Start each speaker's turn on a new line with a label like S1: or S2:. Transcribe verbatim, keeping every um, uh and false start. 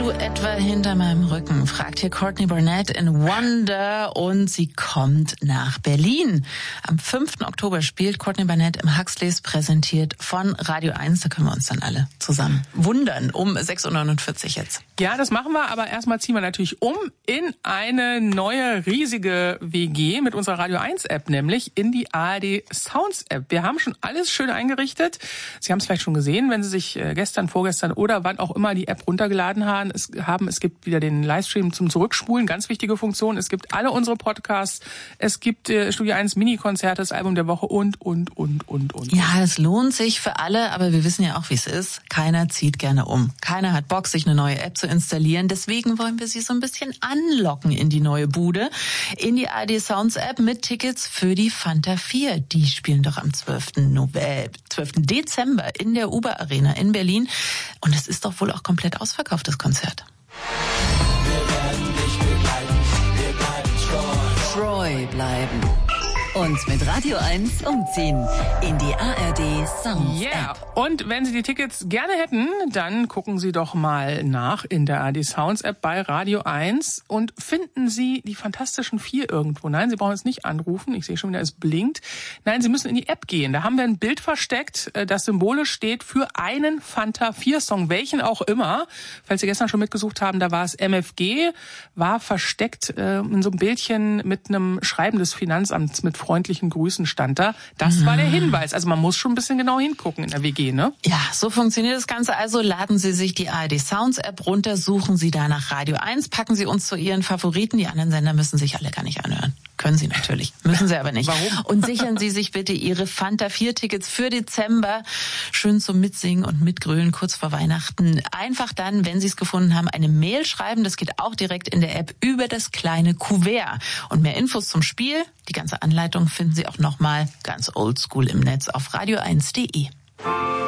S1: du etwa hinter meinem Rücken? Fragt hier Courtney Barnett in Wonder und sie kommt nach Berlin. Am fünften Oktober spielt Courtney Barnett im Huxleys, präsentiert von Radio eins. Da können wir uns dann alle zusammen wundern. Um sechs Uhr neunundvierzig jetzt.
S2: Ja, das machen wir, aber erstmal ziehen wir natürlich um in eine neue riesige W G mit unserer Radio eins App, nämlich in die A R D Sounds App. Wir haben schon alles schön eingerichtet. Sie haben es vielleicht schon gesehen, wenn Sie sich gestern, vorgestern oder wann auch immer die App runtergeladen haben. Es, haben. es gibt wieder den Livestream zum Zurückspulen, ganz wichtige Funktion. Es gibt alle unsere Podcasts. Es gibt äh, Studio eins Mini-Konzerte, das Album der Woche und, und, und, und, und.
S1: Ja, es lohnt sich für alle, aber wir wissen ja auch, wie es ist. Keiner zieht gerne um. Keiner hat Bock, sich eine neue App zu installieren. Deswegen wollen wir Sie so ein bisschen anlocken in die neue Bude, in die A R D Sounds App mit Tickets für die Fanta vier. Die spielen doch am zwölften Dezember in der Uber Arena in Berlin. Und es ist doch wohl auch komplett ausverkauft, das Konzert.
S3: Wir werden dich begleiten, wir bleiben treu.
S4: Treu bleiben. Und mit Radio eins umziehen in die A R D Sounds
S2: Yeah.
S4: App.
S2: Und wenn Sie die Tickets gerne hätten, dann gucken Sie doch mal nach in der A R D Sounds App bei Radio eins und finden Sie die Fantastischen Vier irgendwo. Nein, Sie brauchen jetzt nicht anrufen. Ich sehe schon wieder, es blinkt. Nein, Sie müssen in die App gehen. Da haben wir ein Bild versteckt, das symbolisch steht für einen Fanta vier Song, welchen auch immer. Falls Sie gestern schon mitgesucht haben, da war es M F G, war versteckt äh, in so einem Bildchen mit einem Schreiben des Finanzamts mit freundlichen Grüßen stand da. Das war der Hinweis. Also man muss schon ein bisschen genau hingucken in der W G, ne?
S1: Ja, so funktioniert das Ganze. Also laden Sie sich die A R D Sounds App runter, suchen Sie da nach Radio eins, packen Sie uns zu Ihren Favoriten. Die anderen Sender müssen sich alle gar nicht anhören. Können Sie natürlich, müssen Sie aber nicht.
S2: Warum?
S1: Und sichern Sie sich bitte Ihre Fanta vier Tickets für Dezember. Schön zum Mitsingen und Mitgrölen kurz vor Weihnachten. Einfach dann, wenn Sie es gefunden haben, eine Mail schreiben. Das geht auch direkt in der App über das kleine Kuvert. Und mehr Infos zum Spiel, die ganze Anleitung finden Sie auch nochmal ganz oldschool im Netz auf radio eins punkt de.